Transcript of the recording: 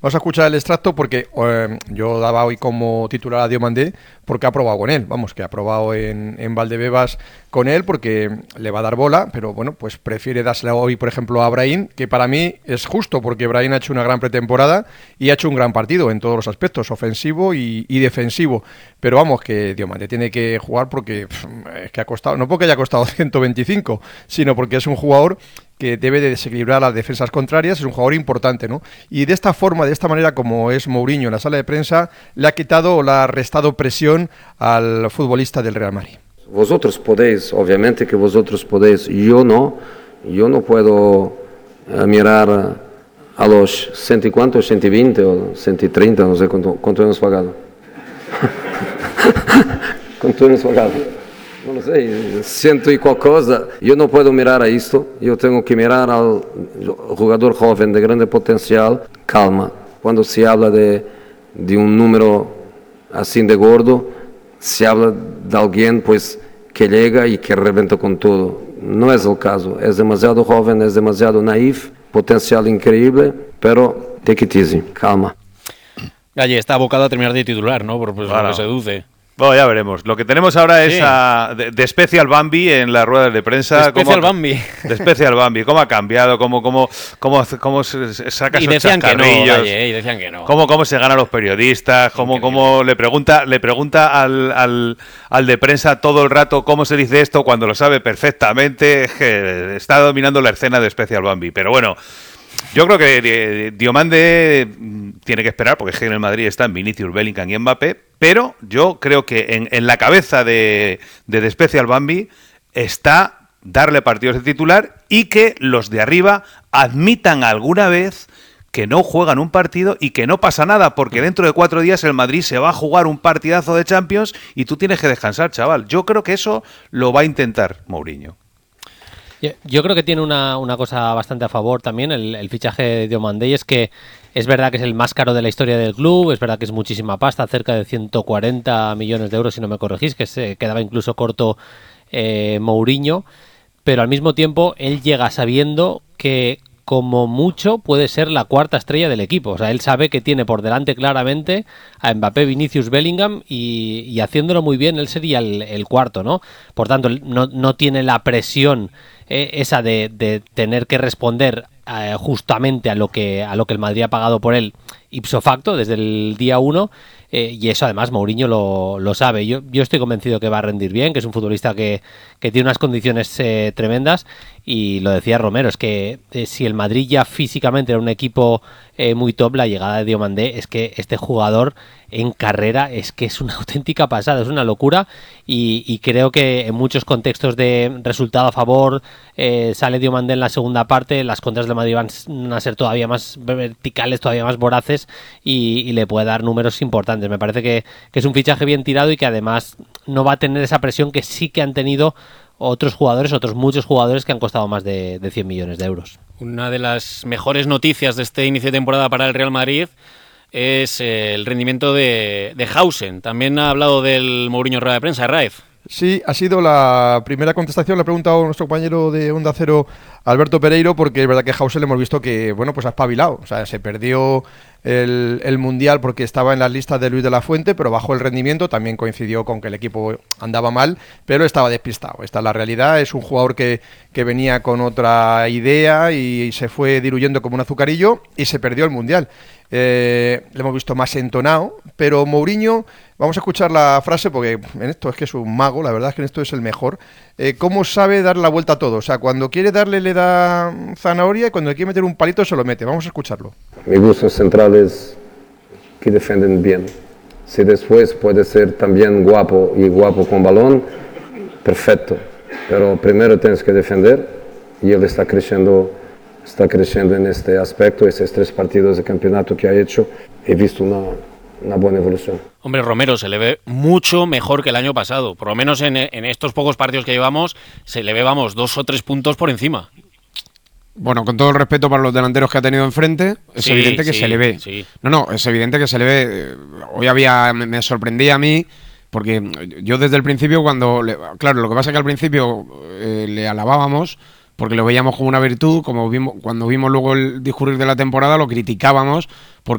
Vamos a escuchar el extracto porque yo daba hoy como titular a Diomandé porque ha probado con él, vamos, que ha probado en Valdebebas con él porque le va a dar bola, pero bueno, pues prefiere dársela hoy, por ejemplo, a Brahim, que para mí es justo porque Brahim ha hecho una gran pretemporada y ha hecho un gran partido en todos los aspectos, ofensivo y defensivo, pero vamos, que Diomandé tiene que jugar porque es que ha costado, no porque haya costado 125, sino porque es un jugador que debe de desequilibrar las defensas contrarias, es un jugador importante, ¿no? Y de esta forma, de esta manera como es Mourinho en la sala de prensa, le ha quitado o le ha restado presión al futbolista del Real Madrid. Vosotros podéis, obviamente que vosotros podéis, yo no puedo mirar a los 100 y cuánto, 120 o 130, no sé cuánto hemos pagado. ¿Cuánto hemos pagado? No lo sé, 100 y cualquier cosa. Yo no puedo mirar a esto, yo tengo que mirar al jugador joven de grande potencial. Calma, cuando se habla de un número así de gordo, se habla de alguien pues que llega y que reventa con todo. No es el caso, es demasiado joven, es demasiado naif, potencial increíble, pero take it easy, calma. Galle está abocado a terminar de titular, ¿no? Por lo que se deduce. Bueno, ya veremos. Lo que tenemos ahora es de Special Bambi en las ruedas de prensa. Special Bambi. De Special Bambi. ¿Cómo ha cambiado? ¿Cómo se saca esos chascarrillos? Y decían que no. ¿Cómo se ganan los periodistas? ¿Cómo le pregunta al de prensa todo el rato cómo se dice esto cuando lo sabe perfectamente? Es que está dominando la escena de Special Bambi. Pero bueno, yo creo que Diomandé tiene que esperar, porque es que en el Madrid están Vinicius, Bellingham y Mbappé, pero yo creo que en la cabeza de Special Bambi está darle partidos de titular y que los de arriba admitan alguna vez que no juegan un partido y que no pasa nada, porque dentro de 4 días el Madrid se va a jugar un partidazo de Champions y tú tienes que descansar, chaval. Yo creo que eso lo va a intentar Mourinho. Yo creo que tiene una cosa bastante a favor también el fichaje de Diomandé, y es que es verdad que es el más caro de la historia del club, es verdad que es muchísima pasta, cerca de 140 millones de euros, si no me corregís, que se quedaba incluso corto Mourinho, pero al mismo tiempo él llega sabiendo que como mucho puede ser la cuarta estrella del equipo. O sea, él sabe que tiene por delante claramente a Mbappé, Vinicius, Bellingham y haciéndolo muy bien él sería el cuarto, ¿no? Por tanto, no tiene la presión esa de tener que responder justamente a lo que el Madrid ha pagado por él ipso facto desde el día 1, y eso además Mourinho lo sabe. Yo estoy convencido que va a rendir bien, que es un futbolista que tiene unas condiciones tremendas, y lo decía Romero, es que si el Madrid ya físicamente era un equipo muy top, la llegada de Diomandé es que este jugador en carrera es que es una auténtica pasada, es una locura, y creo que en muchos contextos de resultado a favor sale Diomandé en la segunda parte, las contras de Madrid van a ser todavía más verticales, todavía más voraces, y le puede dar números importantes. Me parece que es un fichaje bien tirado y que además no va a tener esa presión que sí que han tenido otros muchos jugadores que han costado más de 100 millones de euros. Una de las mejores noticias de este inicio de temporada para el Real Madrid es el rendimiento de Hausen. También ha hablado del Mourinho en rueda de prensa, Raef. Sí, ha sido la primera contestación, le ha preguntado nuestro compañero de Onda Cero, Alberto Pereiro, porque es verdad que Hausen le hemos visto que, bueno, pues ha espabilado, o sea, se perdió el Mundial porque estaba en las listas de Luis de la Fuente, pero bajó el rendimiento, también coincidió con que el equipo andaba mal, pero estaba despistado. Esta es la realidad, es un jugador que venía con otra idea y se fue diluyendo como un azucarillo y se perdió el Mundial. Le hemos visto más entonado, pero Mourinho, vamos a escuchar la frase porque en esto es que es un mago, la verdad es que en esto es el mejor. ¿Cómo sabe dar la vuelta a todo? O sea, cuando quiere darle le da zanahoria y cuando le quiere meter un palito se lo mete. Vamos a escucharlo. Me gustan centrales que defienden bien. Si después puede ser también guapo y guapo con balón, perfecto. Pero primero tienes que defender y él está creciendo en este aspecto. Esos 3 partidos de campeonato que ha hecho, he visto una buena evolución. Hombre, Romero, se le ve mucho mejor que el año pasado. Por lo menos en estos pocos partidos que llevamos, se le ve, 2 o 3 puntos por encima. Bueno, con todo el respeto para los delanteros que ha tenido enfrente, es evidente que se le ve. Sí. No, es evidente que se le ve. Hoy me sorprendía a mí, porque yo desde el principio, claro, lo que pasa es que al principio le alabábamos, porque lo veíamos como una virtud, cuando vimos luego el discurrir de la temporada lo criticábamos, porque